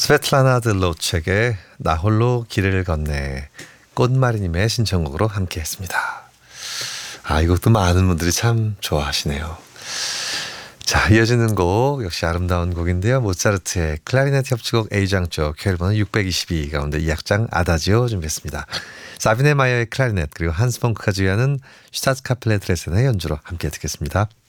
스베틀라나 들로첵의 나 홀로 길을 걷네, 꽃마리님의 신청곡으로 함께했습니다. 이 곡도 많은 분들이 참 좋아하시네요. 자, 이어지는 곡 역시 아름다운 곡인데요. 모차르트의 클라리넷 협주곡 A장조 큐얼번호 622 가운데 2악장 아다지오 준비했습니다. 사비네 마이어의 클라리넷 그리고 한스 펑크가 주의하는 슈타트 카펠레 드레센의 연주로 함께 듣겠습니다.